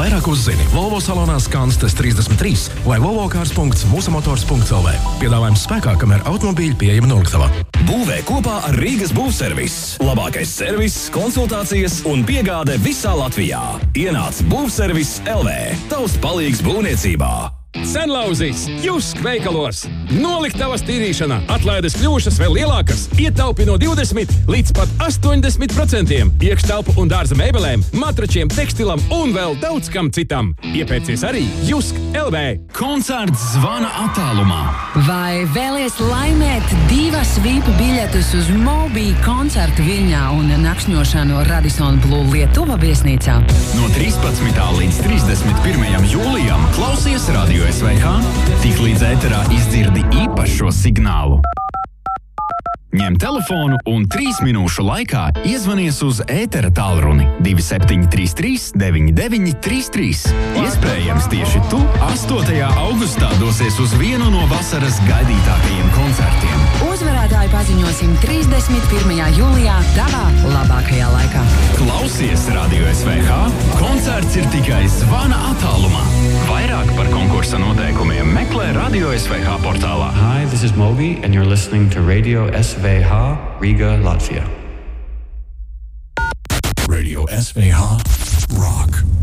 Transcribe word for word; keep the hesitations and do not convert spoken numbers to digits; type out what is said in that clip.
Vairāk uzzini Volvo salonā Skanstes trīsdesmit trīs vai volvocars punkts mūsamotors punkts l v. Piedāvājums spēkā, kamēr automobīļi pieejami noliktavā. Būvē kopā ar Rīgas būvservis. Labākais servis, konsultācijas un piegāde visā Latvijā. Ienāc būvservis L V. Tavs palīgs būvniecībā. Senlauzīs, Jusk veikalos. Noliktavas tīrīšana, atlaides kļūšas vēl lielākas, ietaupi no divdesmit līdz pat astoņdesmit procentiem. Iekštelpu un dārza mēbelēm, matračiem, tekstilam un vēl daudz kam citam. Iepērcies arī Jusk L V. Koncerts zvana attālumā. Vai vēlies laimēt divas V I P biļetes uz Moby koncertu Viļņā un nakšņošanu Radisson Blu Lietuva viesnīcā? No trīspadsmitā līdz trīsdesmit pirmajam jūlijam klausies Radio S V H, tik līdz ēterā izdzirdi īpašo signālu. Ņem telefonu un trīs minūšu laikā iezvanies uz ētera tālruni divi septiņi trīs trīs deviņi deviņi trīs trīs. Iespējams, tieši tu astotajā augustā dosies uz vienu no vasaras gaidītākajiem koncertiem. Uzvarētāju paziņosim trīsdesmit pirmajā jūlijā tavā labākajā laikā. Klausies Radio S V H, koncerts ir tikai zvana attālumā. Vairāk par konkursa noteikumiem meklē Radio S V H portālā. Hi, this is Moby and you're listening to Radio S V H, Riga, Latvia. Radio S V H Rock.